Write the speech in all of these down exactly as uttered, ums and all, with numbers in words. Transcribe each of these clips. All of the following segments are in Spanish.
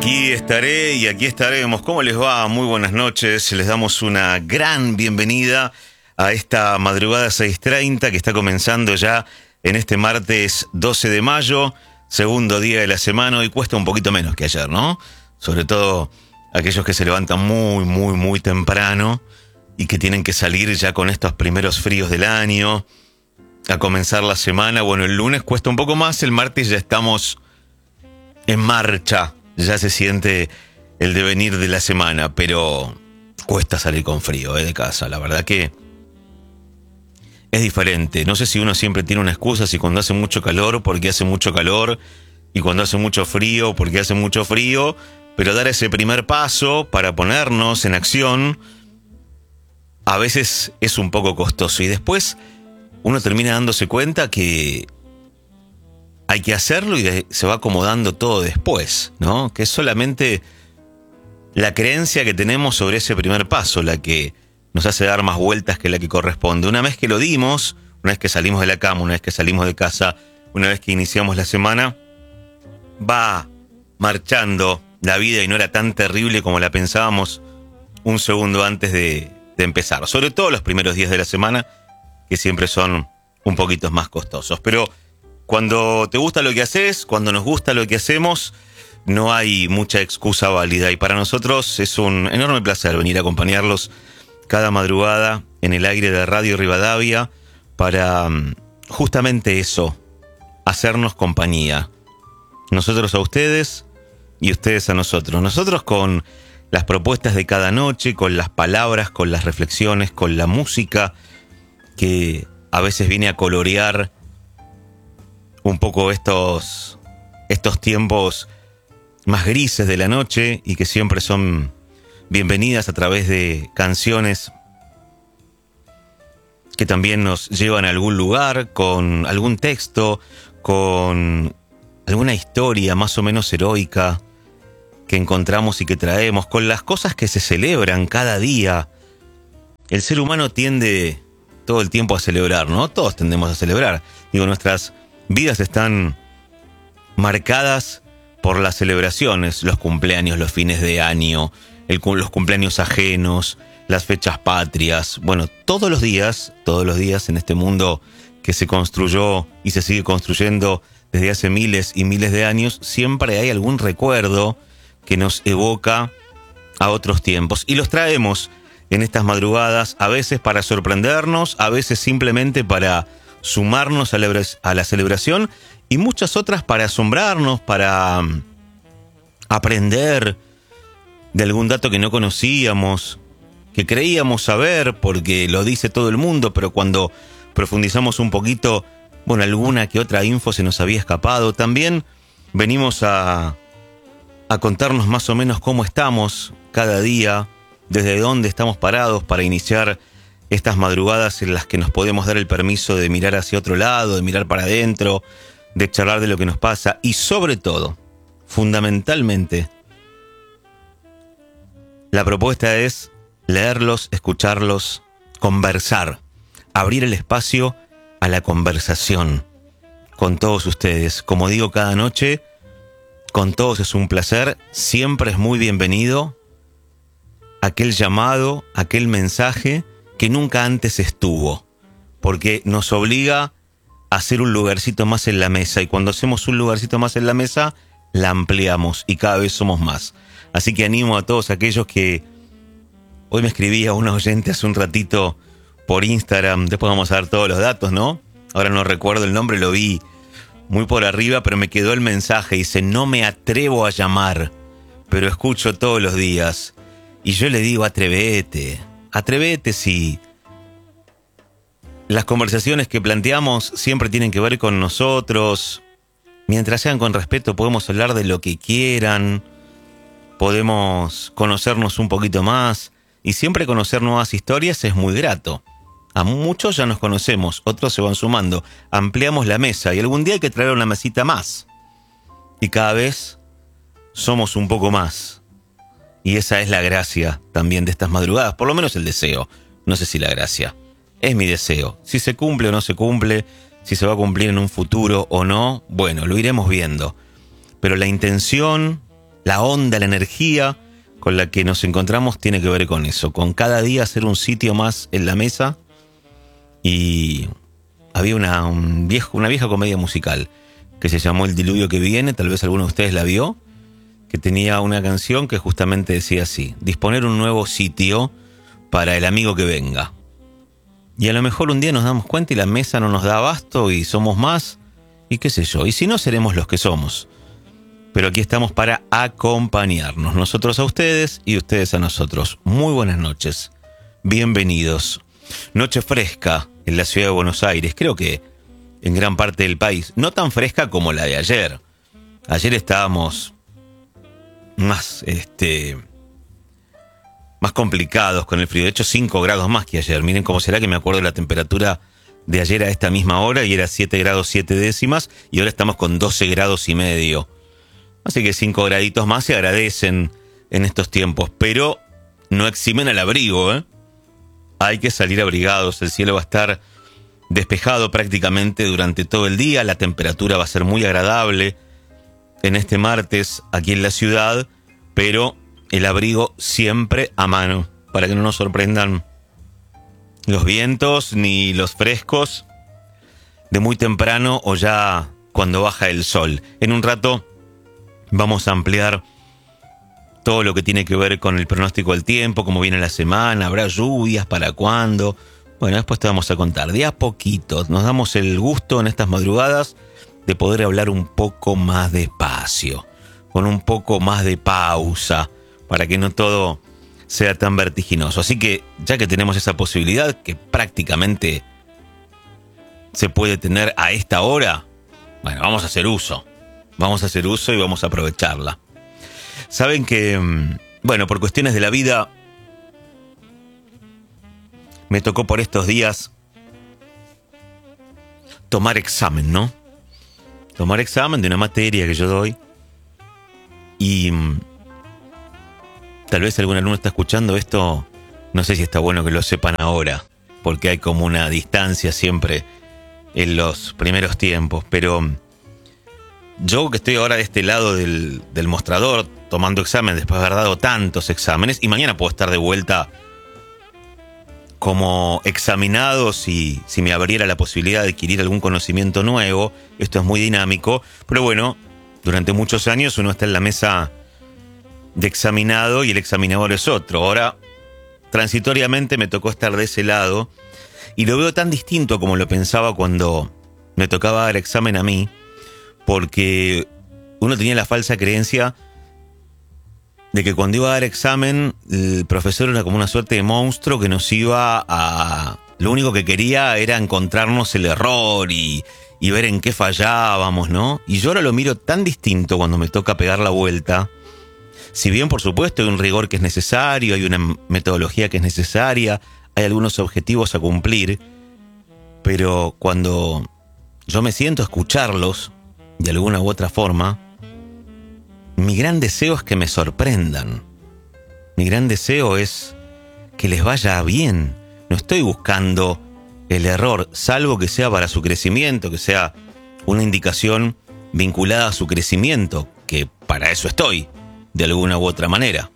Aquí estaré y aquí estaremos. ¿Cómo les va? Muy buenas noches. Les damos una gran bienvenida a esta madrugada seis treinta que está comenzando ya en este martes doce de mayo, segundo día de la semana. Hoy cuesta un poquito menos que ayer, ¿no? Sobre todo aquellos que se levantan muy, muy, muy temprano y que tienen que salir ya con estos primeros fríos del año a comenzar la semana. Bueno, el lunes cuesta un poco más, el martes ya estamos en marcha. Ya se siente el devenir de la semana, pero cuesta salir con frío ¿eh? de casa. La verdad que es diferente. No sé si uno siempre tiene una excusa, si cuando hace mucho calor, porque hace mucho calor, y cuando hace mucho frío, porque hace mucho frío, pero dar ese primer paso para ponernos en acción a veces es un poco costoso. Y después uno termina dándose cuenta que hay que hacerlo y se va acomodando todo después, ¿no? Que es solamente la creencia que tenemos sobre ese primer paso la que nos hace dar más vueltas que la que corresponde. Una vez que lo dimos, una vez que salimos de la cama, una vez que salimos de casa, una vez que iniciamos la semana, va marchando la vida y no era tan terrible como la pensábamos un segundo antes de, de empezar. Sobre todo los primeros días de la semana, que siempre son un poquito más costosos. Pero cuando te gusta lo que haces, cuando nos gusta lo que hacemos, no hay mucha excusa válida. Y para nosotros es un enorme placer venir a acompañarlos cada madrugada en el aire de Radio Rivadavia para justamente eso, hacernos compañía. Nosotros a ustedes y ustedes a nosotros. Nosotros con las propuestas de cada noche, con las palabras, con las reflexiones, con la música que a veces viene a colorear un poco estos, estos tiempos más grises de la noche y que siempre son bienvenidas a través de canciones que también nos llevan a algún lugar, con algún texto, con alguna historia más o menos heroica que encontramos y que traemos, con las cosas que se celebran cada día. El ser humano tiende todo el tiempo a celebrar, ¿no? Todos tendemos a celebrar. Digo, nuestras vidas están marcadas por las celebraciones, los cumpleaños, los fines de año, el, los cumpleaños ajenos, las fechas patrias. Bueno, todos los días, todos los días en este mundo que se construyó y se sigue construyendo desde hace miles y miles de años, siempre hay algún recuerdo que nos evoca a otros tiempos. Y los traemos en estas madrugadas, a veces para sorprendernos, a veces simplemente para sumarnos a la, a la celebración y muchas otras para asombrarnos, para um, aprender de algún dato que no conocíamos, que creíamos saber porque lo dice todo el mundo, pero cuando profundizamos un poquito, bueno, alguna que otra info se nos había escapado. También venimos a, a contarnos más o menos cómo estamos cada día, desde dónde estamos parados para iniciar estas madrugadas en las que nos podemos dar el permiso de mirar hacia otro lado, de mirar para adentro, de charlar de lo que nos pasa y sobre todo, fundamentalmente, la propuesta es leerlos, escucharlos, conversar, abrir el espacio a la conversación con todos ustedes. Como digo cada noche, con todos es un placer, siempre es muy bienvenido aquel llamado, aquel mensaje que nunca antes estuvo, porque nos obliga a hacer un lugarcito más en la mesa, y cuando hacemos un lugarcito más en la mesa, la ampliamos y cada vez somos más. Así que animo a todos aquellos que... Hoy me escribía una oyente hace un ratito por Instagram, después vamos a dar todos los datos, ¿no? Ahora no recuerdo el nombre, lo vi muy por arriba, pero me quedó el mensaje, dice: no me atrevo a llamar, pero escucho todos los días. Y yo le digo, atrévete. Atrévete si las conversaciones que planteamos siempre tienen que ver con nosotros. Mientras sean con respeto, podemos hablar de lo que quieran, podemos conocernos un poquito más y siempre conocer nuevas historias es muy grato. A muchos ya nos conocemos, otros se van sumando, ampliamos la mesa y algún día hay que traer una mesita más. Y cada vez somos un poco más. Y esa es la gracia también de estas madrugadas, por lo menos el deseo. No sé si la gracia. Es mi deseo. Si se cumple o no se cumple, si se va a cumplir en un futuro o no, bueno, lo iremos viendo. Pero la intención la onda, la energía con la que nos encontramos tiene que ver con eso, con cada día hacer un sitio más en la mesa. Y había una, un viejo, una vieja comedia musical que se llamó El diluvio que viene, tal vez alguno de ustedes la vio, que tenía una canción que justamente decía así: disponer un nuevo sitio para el amigo que venga. Y a lo mejor un día nos damos cuenta y la mesa no nos da abasto y somos más, y qué sé yo, y si no, seremos los que somos. Pero aquí estamos para acompañarnos, nosotros a ustedes y ustedes a nosotros. Muy buenas noches, bienvenidos. Noche fresca en la ciudad de Buenos Aires, creo que en gran parte del país, no tan fresca como la de ayer. Ayer estábamos más, este, más complicados con el frío, de hecho cinco grados más que ayer. Miren cómo será que me acuerdo de la temperatura de ayer a esta misma hora y era siete grados siete décimas y ahora estamos con doce grados y medio. Así que cinco graditos más se agradecen en estos tiempos, pero no eximen al abrigo, ¿eh? Hay que salir abrigados, el cielo va a estar despejado prácticamente durante todo el día, la temperatura va a ser muy agradable en este martes aquí en la ciudad, pero el abrigo siempre a mano, para que no nos sorprendan los vientos ni los frescos de muy temprano o ya cuando baja el sol. En un rato vamos a ampliar todo lo que tiene que ver con el pronóstico del tiempo, cómo viene la semana, habrá lluvias, para cuándo. Bueno, después te vamos a contar. De a poquito nos damos el gusto en estas madrugadas de poder hablar un poco más despacio, con un poco más de pausa, para que no todo sea tan vertiginoso. Así que ya que tenemos esa posibilidad, que prácticamente se puede tener a esta hora, bueno, vamos a hacer uso. Vamos a hacer uso y vamos a aprovecharla. Saben que, bueno, por cuestiones de la vida, me tocó por estos días tomar examen, ¿no? Tomar examen de una materia que yo doy. Y tal vez algún alumno está escuchando esto, no sé si está bueno que lo sepan ahora, porque hay como una distancia siempre en los primeros tiempos, pero yo que estoy ahora de este lado del, del mostrador, tomando examen después de haber dado tantos exámenes, y mañana puedo estar de vuelta como examinado si, si me abriera la posibilidad de adquirir algún conocimiento nuevo. Esto es muy dinámico, pero bueno, durante muchos años uno está en la mesa de examinado y el examinador es otro. Ahora, transitoriamente me tocó estar de ese lado y lo veo tan distinto como lo pensaba cuando me tocaba dar examen a mí, porque uno tenía la falsa creencia de que cuando iba a dar examen el profesor era como una suerte de monstruo que nos iba a... Lo único que quería era encontrarnos el error y, y ver en qué fallábamos, ¿no? Y yo ahora lo miro tan distinto cuando me toca pegar la vuelta. Si bien, por supuesto, hay un rigor que es necesario, hay una metodología que es necesaria, hay algunos objetivos a cumplir, pero cuando yo me siento a escucharlos, de alguna u otra forma, mi gran deseo es que me sorprendan. Mi gran deseo es que les vaya bien. No estoy buscando el error, salvo que sea para su crecimiento, que sea una indicación vinculada a su crecimiento, que para eso estoy, de alguna u otra manera.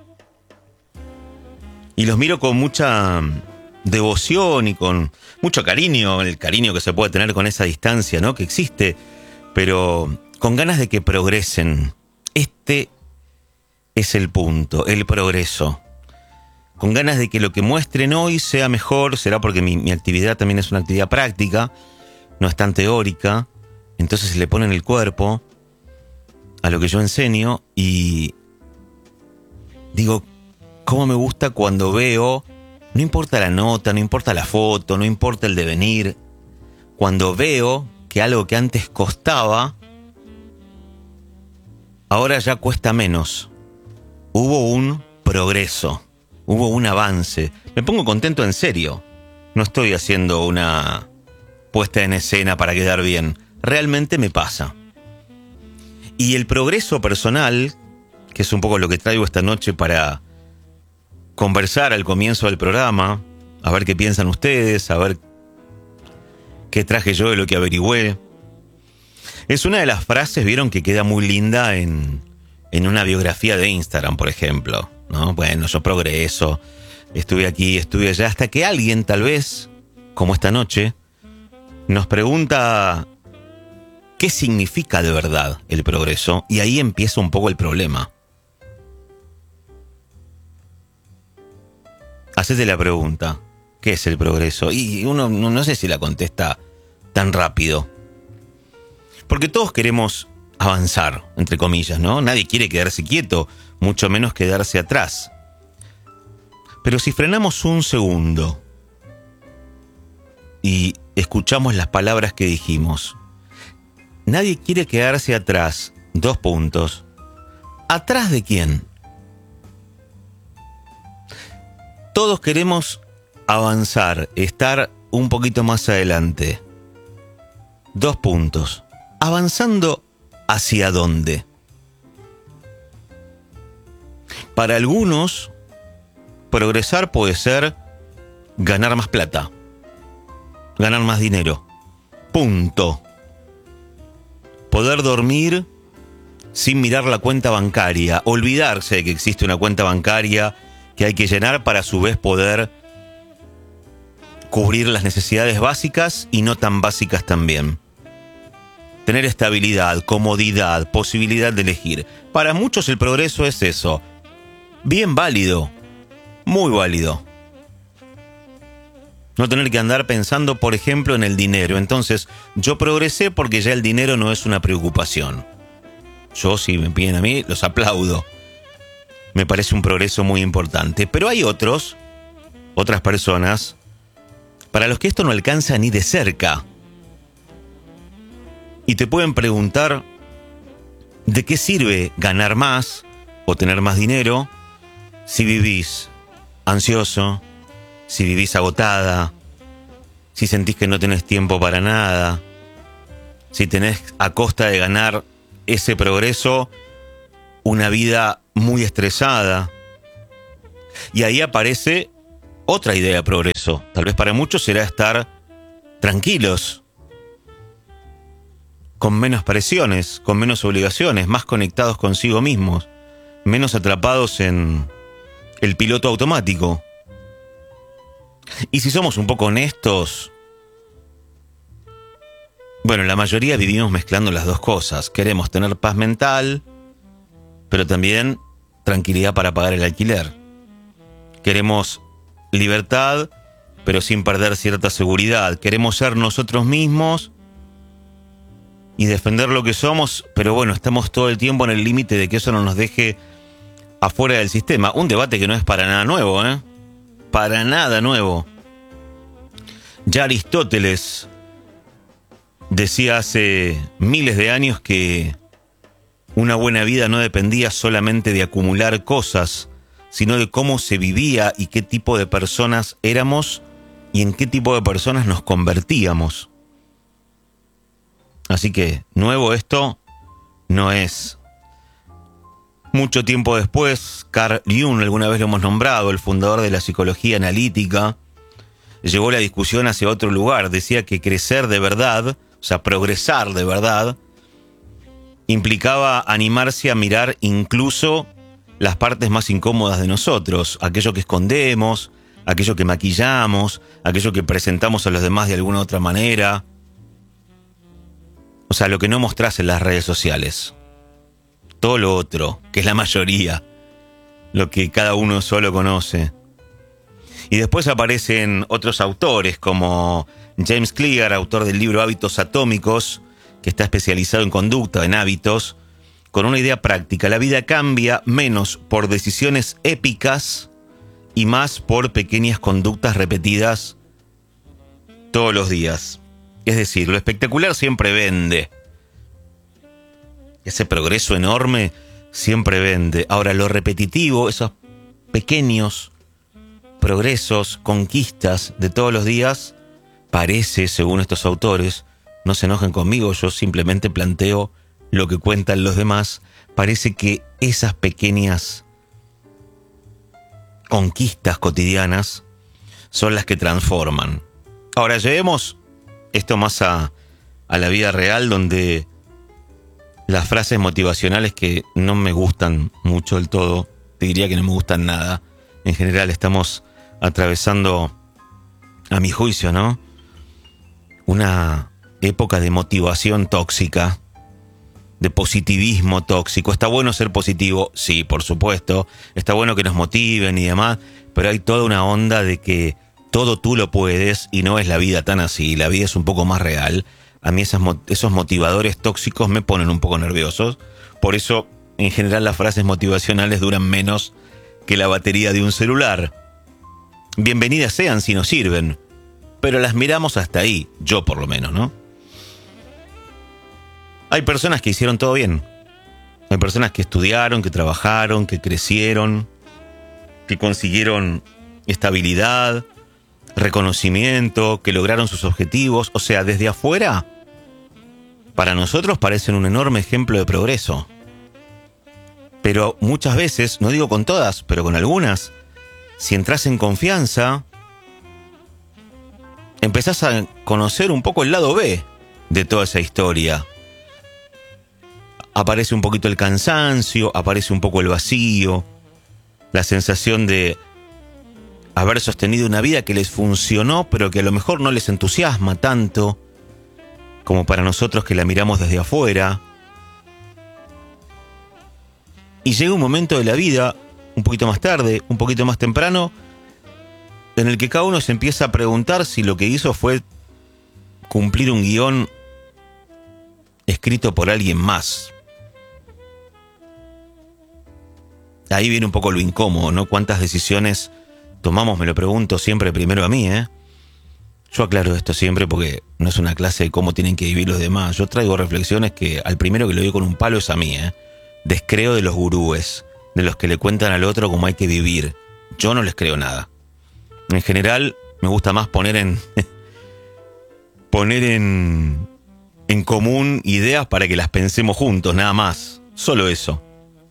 Y los miro con mucha devoción y con mucho cariño, el cariño que se puede tener con esa distancia, ¿no?, que existe, pero con ganas de que progresen. Este es el punto, el progreso. Con ganas de que lo que muestren hoy sea mejor, será porque mi, mi actividad también es una actividad práctica, no es tan teórica, entonces se le ponen el cuerpo a lo que yo enseño y digo, cómo me gusta cuando veo, no importa la nota, no importa la foto, no importa el devenir, cuando veo que algo que antes costaba, ahora ya cuesta menos. Hubo un progreso, hubo un avance. Me pongo contento en serio. No estoy haciendo una puesta en escena para quedar bien. Realmente me pasa. Y el progreso personal, que es un poco lo que traigo esta noche para conversar al comienzo del programa, a ver qué piensan ustedes, a ver qué traje yo de lo que averigüé. Es una de las frases, vieron, que queda muy linda en, en una biografía de Instagram, por ejemplo, ¿no? Bueno, yo progreso, estuve aquí, estuve allá, hasta que alguien, tal vez, como esta noche, nos pregunta qué significa de verdad el progreso, y ahí empieza un poco el problema. Hacete la pregunta, ¿qué es el progreso? Y uno no, no sé si la contesta tan rápido. Porque todos queremos avanzar, entre comillas, ¿no? Nadie quiere quedarse quieto, mucho menos quedarse atrás. Pero si frenamos un segundo y escuchamos las palabras que dijimos, nadie quiere quedarse atrás, dos puntos. ¿Atrás de quién? Todos queremos avanzar, estar un poquito más adelante. Dos puntos. ¿Avanzando hacia dónde? Para algunos, progresar puede ser ganar más plata, ganar más dinero. Punto. Poder dormir sin mirar la cuenta bancaria, olvidarse de que existe una cuenta bancaria que hay que llenar para a su vez poder cubrir las necesidades básicas y no tan básicas también. Tener estabilidad, comodidad, posibilidad de elegir. Para muchos el progreso es eso. Bien válido, muy válido. No tener que andar pensando, por ejemplo, en el dinero. Entonces, yo progresé porque ya el dinero no es una preocupación. Yo, si me piden a mí, los aplaudo. Me parece un progreso muy importante. Pero hay otros, otras personas, para los que esto no alcanza ni de cerca. Y te pueden preguntar, ¿de qué sirve ganar más o tener más dinero si vivís ansioso, si vivís agotada, si sentís que no tenés tiempo para nada, si tenés a costa de ganar ese progreso una vida muy estresada? Y ahí aparece otra idea de progreso. Tal vez para muchos será estar tranquilos, con menos presiones, con menos obligaciones, más conectados consigo mismos, menos atrapados en el piloto automático. Y si somos un poco honestos, bueno, la mayoría vivimos mezclando las dos cosas. Queremos tener paz mental, pero también tranquilidad para pagar el alquiler. Queremos libertad, pero sin perder cierta seguridad. Queremos ser nosotros mismos y defender lo que somos, pero bueno, estamos todo el tiempo en el límite de que eso no nos deje afuera del sistema. Un debate que no es para nada nuevo, ¿eh? Para nada nuevo. Ya Aristóteles decía hace miles de años que una buena vida no dependía solamente de acumular cosas, sino de cómo se vivía y qué tipo de personas éramos y en qué tipo de personas nos convertíamos. Así que nuevo esto no es. Mucho tiempo después, Carl Jung, alguna vez lo hemos nombrado, el fundador de la psicología analítica, llevó la discusión hacia otro lugar. Decía que crecer de verdad, o sea, progresar de verdad, implicaba animarse a mirar incluso las partes más incómodas de nosotros, aquello que escondemos, aquello que maquillamos, aquello que presentamos a los demás de alguna otra manera. O sea, lo que no mostrás en las redes sociales. Todo lo otro, que es la mayoría, lo que cada uno solo conoce. Y después aparecen otros autores como James Clear, autor del libro Hábitos Atómicos, que está especializado en conducta, en hábitos, con una idea práctica. La vida cambia menos por decisiones épicas y más por pequeñas conductas repetidas todos los días. Es decir, lo espectacular siempre vende. Ese progreso enorme siempre vende. Ahora, lo repetitivo, esos pequeños progresos, conquistas de todos los días, parece, según estos autores, no se enojen conmigo, yo simplemente planteo lo que cuentan los demás, parece que esas pequeñas conquistas cotidianas son las que transforman. Ahora, llevemos esto más a, a la vida real, donde las frases motivacionales que no me gustan mucho del todo. Te diría que no me gustan nada. En general estamos atravesando, a mi juicio, ¿no?, una época de motivación tóxica, de positivismo tóxico. Está bueno ser positivo, sí, por supuesto. Está bueno que nos motiven y demás, pero hay toda una onda de que todo tú lo puedes y no es la vida tan así. La vida es un poco más real. A mí esas, esos motivadores tóxicos me ponen un poco nerviosos. Por eso, en general, las frases motivacionales duran menos que la batería de un celular. Bienvenidas sean si nos sirven, pero las miramos hasta ahí, yo por lo menos, ¿no? Hay personas que hicieron todo bien. Hay personas que estudiaron, que trabajaron, que crecieron, que consiguieron estabilidad, reconocimiento, que lograron sus objetivos. O sea, desde afuera, para nosotros parecen un enorme ejemplo de progreso. Pero muchas veces, no digo con todas, pero con algunas, si entras en confianza, empezás a conocer un poco el lado B de toda esa historia. Aparece un poquito el cansancio, aparece un poco el vacío, la sensación de haber sostenido una vida que les funcionó, pero que a lo mejor no les entusiasma tanto como para nosotros que la miramos desde afuera. Y llega un momento de la vida, un poquito más tarde, un poquito más temprano, en el que cada uno se empieza a preguntar si lo que hizo fue cumplir un guión escrito por alguien más. Ahí viene un poco lo incómodo, ¿no? ¿Cuántas decisiones tomamos? Me lo pregunto siempre primero a mí, ¿eh? Yo aclaro esto siempre porque no es una clase de cómo tienen que vivir los demás. Yo traigo reflexiones que al primero que lo digo con un palo es a mí, ¿eh? Descreo de los gurúes, de los que le cuentan al otro cómo hay que vivir. Yo no les creo nada. En general, me gusta más poner en poner en, en común ideas para que las pensemos juntos, nada más. Solo eso.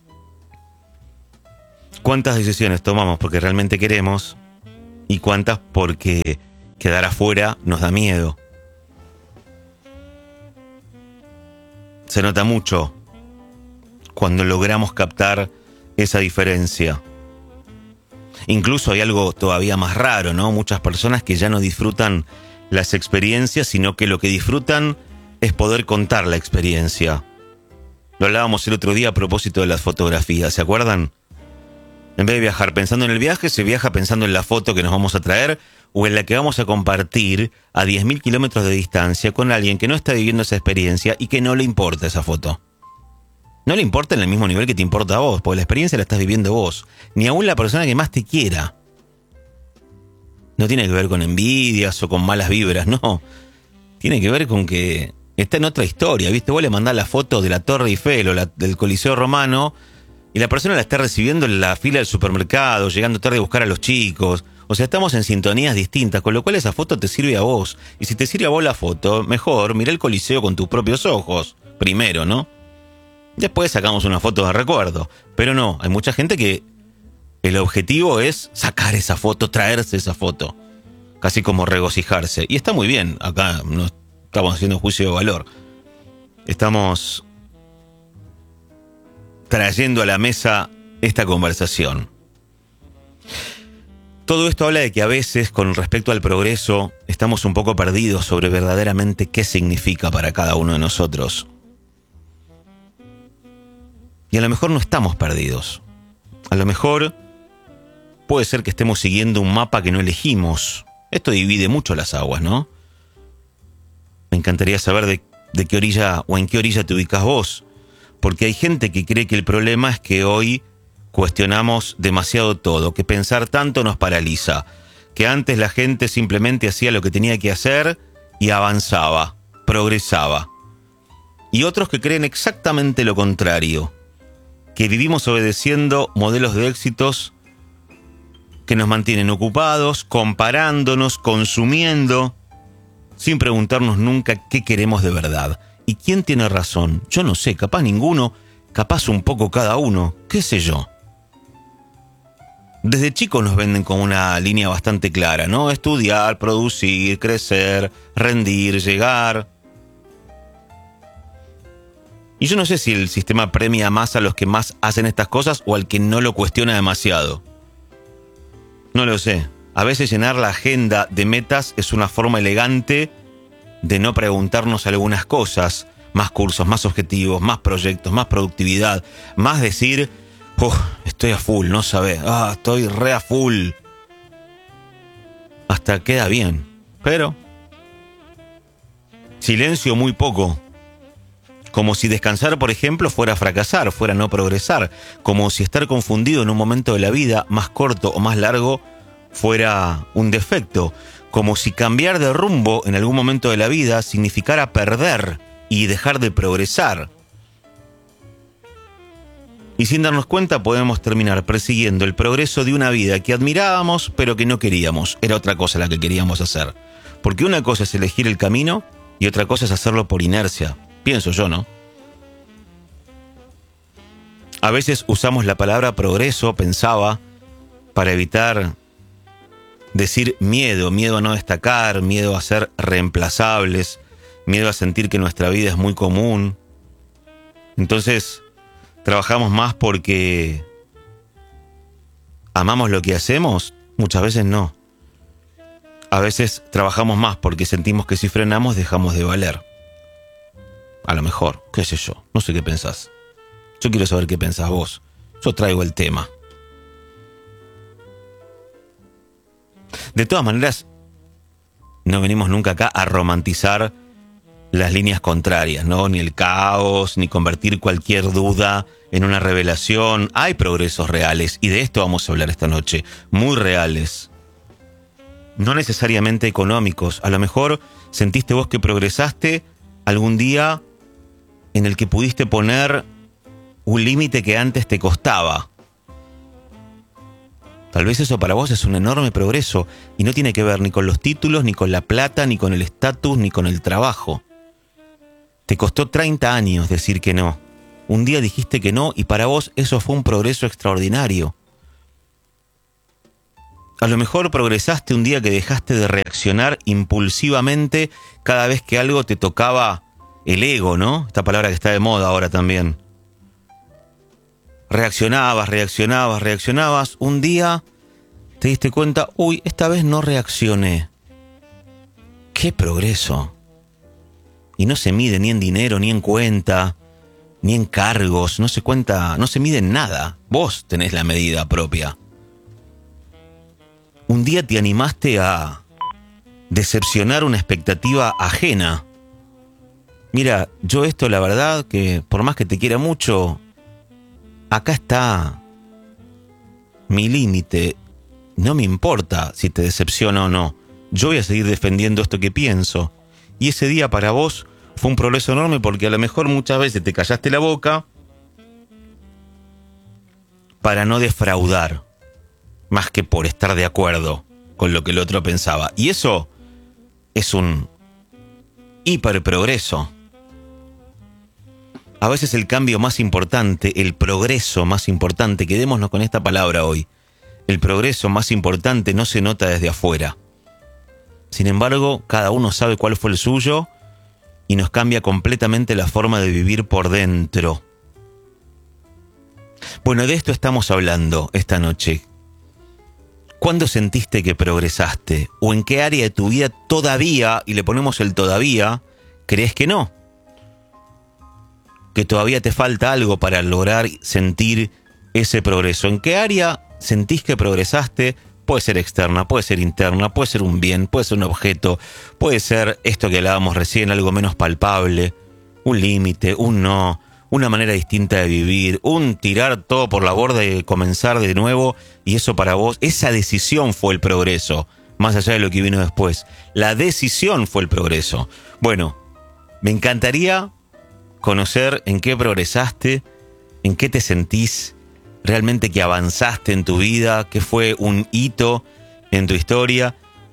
¿Cuántas decisiones tomamos porque realmente queremos y cuántas porque quedar afuera nos da miedo? Se nota mucho cuando logramos captar esa diferencia. Incluso hay algo todavía más raro, ¿no? Muchas personas que ya no disfrutan las experiencias, sino que lo que disfrutan es poder contar la experiencia. Lo hablábamos el otro día a propósito de las fotografías, ¿se acuerdan? En vez de viajar pensando en el viaje, se viaja pensando en la foto que nos vamos a traer o en la que vamos a compartir a diez mil kilómetros de distancia con alguien que no está viviendo esa experiencia y que no le importa esa foto. No le importa en el mismo nivel que te importa a vos, porque la experiencia la estás viviendo vos. Ni aún la persona que más te quiera. No tiene que ver con envidias o con malas vibras, no. Tiene que ver con que está en otra historia, ¿viste? Vos le mandás la foto de la Torre Eiffel o la, del Coliseo Romano y la persona la está recibiendo en la fila del supermercado, llegando tarde a buscar a los chicos. O sea, estamos en sintonías distintas, con lo cual esa foto te sirve a vos. Y si te sirve a vos la foto, mejor mirá el Coliseo con tus propios ojos. Primero, ¿no? Después sacamos una foto de recuerdo. Pero no, hay mucha gente que el objetivo es sacar esa foto, traerse esa foto. Casi como regocijarse. Y está muy bien, acá no estamos haciendo juicio de valor. Estamos trayendo a la mesa esta conversación. Todo esto habla de que a veces, con respecto al progreso, estamos un poco perdidos sobre verdaderamente qué significa para cada uno de nosotros. Y a lo mejor no estamos perdidos. A lo mejor puede ser que estemos siguiendo un mapa que no elegimos. Esto divide mucho las aguas, ¿no? Me encantaría saber de, de qué orilla o en qué orilla te ubicas vos. Porque hay gente que cree que el problema es que hoy cuestionamos demasiado todo, que pensar tanto nos paraliza, que antes la gente simplemente hacía lo que tenía que hacer y avanzaba, progresaba. Y otros que creen exactamente lo contrario, que vivimos obedeciendo modelos de éxitos que nos mantienen ocupados, comparándonos, consumiendo, sin preguntarnos nunca qué queremos de verdad. ¿Y quién tiene razón? Yo no sé, capaz ninguno, capaz un poco cada uno, qué sé yo. Desde chicos nos venden con una línea bastante clara, ¿no? Estudiar, producir, crecer, rendir, llegar. Y yo no sé si el sistema premia más a los que más hacen estas cosas o al que no lo cuestiona demasiado. No lo sé. A veces llenar la agenda de metas es una forma elegante de no preguntarnos algunas cosas. Más cursos, más objetivos, más proyectos, más productividad. Más decir, oh, estoy a full, no sabés. Ah, estoy re a full. Hasta queda bien. Pero silencio muy poco. Como si descansar, por ejemplo, fuera fracasar, fuera no progresar. Como si estar confundido en un momento de la vida, más corto o más largo, fuera un defecto. Como si cambiar de rumbo en algún momento de la vida significara perder y dejar de progresar. Y sin darnos cuenta podemos terminar persiguiendo el progreso de una vida que admirábamos pero que no queríamos. Era otra cosa la que queríamos hacer. Porque una cosa es elegir el camino y otra cosa es hacerlo por inercia. Pienso yo, ¿no? A veces usamos la palabra progreso, pensaba, para evitar decir miedo, miedo a no destacar, miedo a ser reemplazables, miedo a sentir que nuestra vida es muy común. Entonces, trabajamos más porque amamos lo que hacemos. Muchas veces no. A veces trabajamos más porque sentimos que si frenamos dejamos de valer. A lo mejor, qué sé yo, no sé qué pensás. Yo quiero saber qué pensás vos. Yo traigo el tema. De todas maneras, no venimos nunca acá a romantizar las líneas contrarias, ¿no? Ni el caos, ni convertir cualquier duda en una revelación. Hay progresos reales, y de esto vamos a hablar esta noche. Muy reales. No necesariamente económicos. A lo mejor sentiste vos que progresaste algún día en el que pudiste poner un límite que antes te costaba. Tal vez eso para vos es un enorme progreso y no tiene que ver ni con los títulos, ni con la plata, ni con el estatus, ni con el trabajo. Te costó treinta años decir que no. Un día dijiste que no y para vos eso fue un progreso extraordinario. A lo mejor progresaste un día que dejaste de reaccionar impulsivamente cada vez que algo te tocaba el ego, ¿no? Esta palabra que está de moda ahora también. Reaccionabas, reaccionabas, reaccionabas. Un día te diste cuenta, uy, esta vez no reaccioné. ¡Qué progreso! Y no se mide ni en dinero, ni en cuenta, ni en cargos. No se cuenta, no se mide en nada. Vos tenés la medida propia. Un día te animaste a decepcionar una expectativa ajena. Mira, yo esto la verdad que por más que te quiera mucho, acá está mi límite. No me importa si te decepciona o no. Yo voy a seguir defendiendo esto que pienso. Y ese día para vos fue un progreso enorme porque a lo mejor muchas veces te callaste la boca para no defraudar, más que por estar de acuerdo con lo que el otro pensaba. Y eso es un hiperprogreso. A veces el cambio más importante, el progreso más importante, quedémonos con esta palabra hoy, el progreso más importante no se nota desde afuera. Sin embargo, cada uno sabe cuál fue el suyo y nos cambia completamente la forma de vivir por dentro. Bueno, de esto estamos hablando esta noche. ¿Cuándo sentiste que progresaste? ¿O en qué área de tu vida todavía, y le ponemos el todavía, crees que no? Que todavía te falta algo para lograr sentir ese progreso. ¿En qué área sentís que progresaste? Puede ser externa, puede ser interna, puede ser un bien, puede ser un objeto, puede ser esto que hablábamos recién, algo menos palpable, un límite, un no, una manera distinta de vivir, un tirar todo por la borda y comenzar de nuevo, y eso para vos, esa decisión fue el progreso, más allá de lo que vino después. La decisión fue el progreso. Bueno, me encantaría conocer en qué progresaste, en qué te sentís realmente que avanzaste en tu vida, que fue un hito en tu historia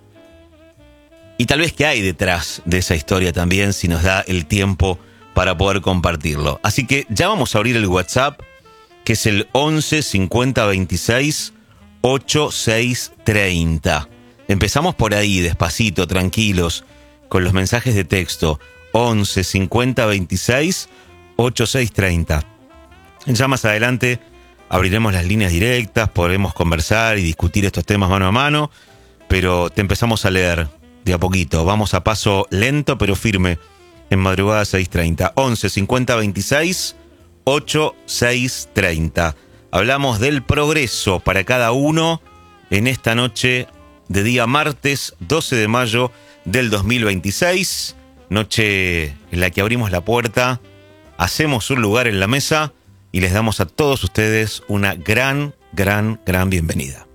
y tal vez qué hay detrás de esa historia también, si nos da el tiempo para poder compartirlo. Así que ya vamos a abrir el WhatsApp, que es el once cincuenta veintiséis ochenta y seis treinta. Empezamos por ahí, despacito, tranquilos, con los mensajes de texto. once cincuenta veintiséis ocho seis tres cero. Ya más adelante abriremos las líneas directas, podremos conversar y discutir estos temas mano a mano, pero te empezamos a leer de a poquito. Vamos a paso lento pero firme en Madrugada seis treinta. once cincuenta veintiséis ochenta y seis treinta. Hablamos del progreso para cada uno en esta noche de día martes doce de mayo del dos mil veintiséis. Noche en la que abrimos la puerta, hacemos un lugar en la mesa y les damos a todos ustedes una gran, gran, gran bienvenida.